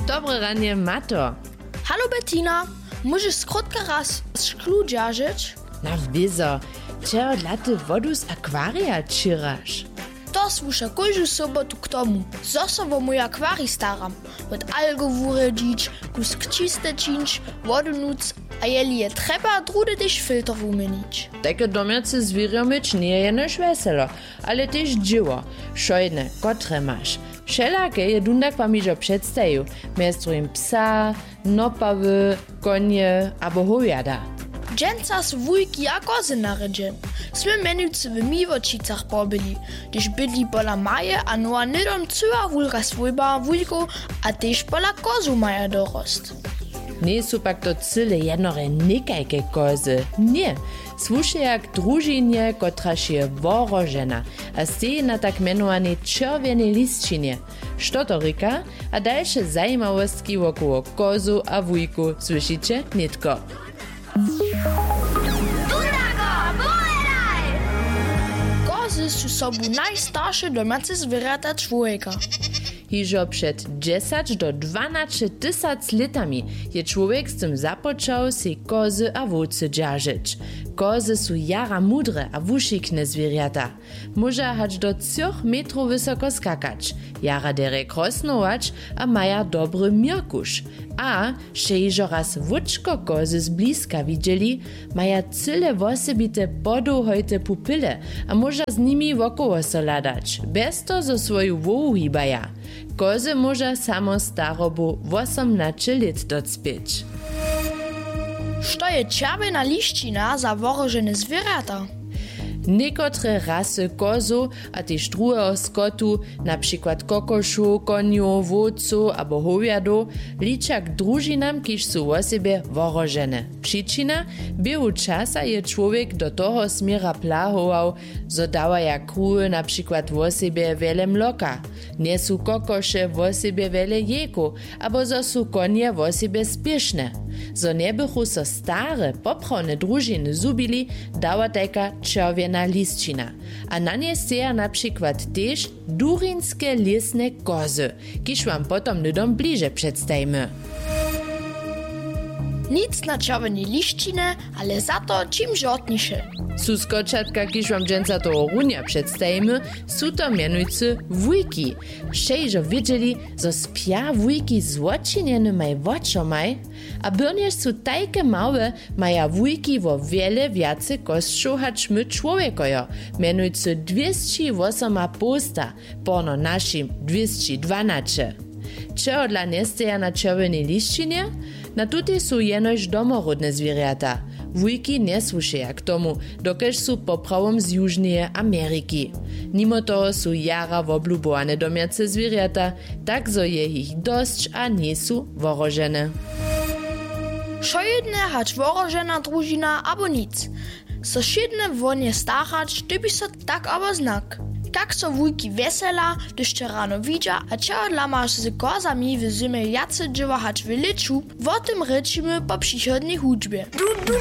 Dobre ranie, Mato. Hallo Bettina, możesz skrótka raz szklu dziarzyć? Na wizo, czego laty wodu z akwaria czyrasz? To słuszę każdą sobotu k tomu. Zosowo mój akwari staram. Od algo wuredzić, kusk czyste czynić, wodu nuc, a jeli je trzeba, drudy też filtr umynić. Takie domiace zwierzę myć nie je noż weselo, ale też dzieło. Szojne, kotre masz. Wszelakie je dundak pamiżo przedstawił. Miastrujem psa, nopawy, konie albo howiada. Dżęca z wujki a kozy naredzie. Smy menujcy w Miwočicach pobyli, gdyż bydli pola maje, a noa nydom cyła wulka swojba wujku, a też pola kozu maja dorost. Nie są pak to cyle jednore nikajke kozy. Nie. Słuszy jak družinie, kotraž je worożena, a steje na tak menovanej červenej listčinie. Što to rika? A dalsze zajmawostki wokoło kozu a wujku słyszycie nitko. Kozy są sobu najstarsze domace zwierzęta człowieka. Hižo před 10 do 12 tysac litami je człowiek z tym započał si kozy a wódcy dżarzyć. Kozy są jara mudre a wušikne zwierzęta. Może hać do 3 metrów wysoko skakać, jara derek rosnować a maja dobry miarkusz. A šežo raz wučko kozy z bliska widzieli, maja cyle wosebite podouhojte pupile a może z nimi wokoło soladać, bez to zo swoju wołu hibaja. Kozy może samo starobu 18 lat docpieć. Što je červena liščina za worożene zwierzęta? Niekotre rasy kozu a też drugiego skotu, na przykład kokoszu, koniu, wódcu albo howiadu, liczą k drużinam, kiż są o siebie worożene. Przyczyna? Biehu czasa je człowiek do toho smiera plahował, zo dawaja kruły na przykład o siebie wiele mloka. Nie są kokosze o siebie wiele jeku, albo zo są konie o siebie spieszne. Zo nie bychu so stare, poprawne družiny zubili, dała taka czerwiena listčina. A na nie steja na przykład też durinske lesne kozy, kiż wam potom nydom bliže przedstawimy. Nic na czervenej liščine, ale za to czym żotnisze. Su skočatka, kiž wam dżęca toho runia przedstawimy, su to mianujcy wujki. Šejžo wiedzieli, zo spja wujki złočinjeny maj wočomaj, a byrnież su tajke małe, maja wujki wo wiele wiacy koszczów hač my człowiekojo, mianujcy 208 posta, porno naszym 212. Czego dla nie steja na czervenej liščinie? Na tutej są jenož domorodne zwierzęta. Wujki nie słušeja k tomu, dokež są poprawom z Južnej Ameryki. Mimo toho są jara woblubowane domiace zwierzęta, tak zo je ich dość a nie są worożene. Šo jedne hač worożena družina abo nic. So šedne wonie starać, dyby so tak abo znak. Tak so wujki wesela, gdyż cię rano widzia, a czego dla masz z kozami w zimie jace dziewa hač w liczu, o tym ryczymy po przychodnej hudźbie.